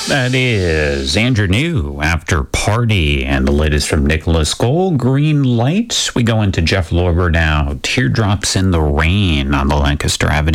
That is Andrew New, After Party, and the latest from Nicholas Gold, Green Lights. We go into Jeff Lorber now, Teardrops in the Rain on the Lancaster Avenue